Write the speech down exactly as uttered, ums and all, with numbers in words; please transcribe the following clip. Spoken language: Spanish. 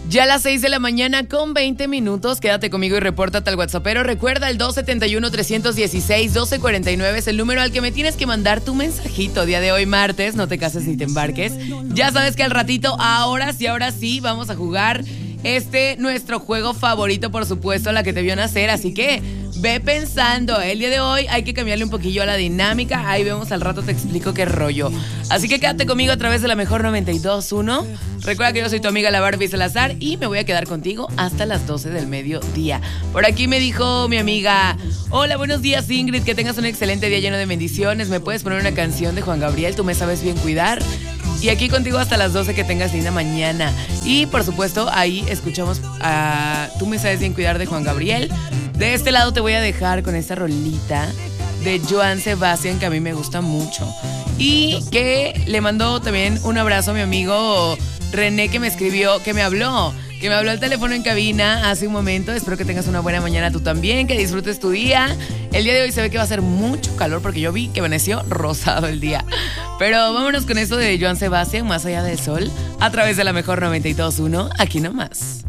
Ya a las seis de la mañana con veinte minutos. Quédate conmigo y repórtate al WhatsAppero. Recuerda, el dos siete uno, tres uno seis, uno dos cuatro nueve es el número al que me tienes que mandar tu mensajito. Día de hoy, martes, no te cases ni te embarques. Ya sabes que al ratito, ahora sí, ahora sí, vamos a jugar este, nuestro juego favorito, por supuesto, la que te vio nacer. Así que ve pensando, el día de hoy hay que cambiarle un poquillo a la dinámica. Ahí vemos al rato, te explico qué rollo. Así que quédate conmigo a través de la mejor noventa y dos punto uno. Recuerda que yo soy tu amiga la Barbie Salazar y me voy a quedar contigo hasta las doce del mediodía. Por aquí me dijo mi amiga: hola, buenos días Ingrid, que tengas un excelente día lleno de bendiciones. ¿Me puedes poner una canción de Juan Gabriel? Tú me sabes bien cuidar. Y aquí contigo hasta las doce, que tengas linda mañana. Y por supuesto, ahí escuchamos a Tú me sabes bien cuidar de Juan Gabriel. De este lado te voy a dejar con esta rolita de Joan Sebastián, que a mí me gusta mucho. Y que le mando también un abrazo a mi amigo René, que me escribió, que me habló, que me habló al teléfono en cabina hace un momento. Espero que tengas una buena mañana tú también, que disfrutes tu día. El día de hoy se ve que va a ser mucho calor porque yo vi que amaneció rosado el día. Pero vámonos con esto de Joan Sebastián, Más allá del sol, a través de la mejor noventa y dos punto uno, aquí nomás.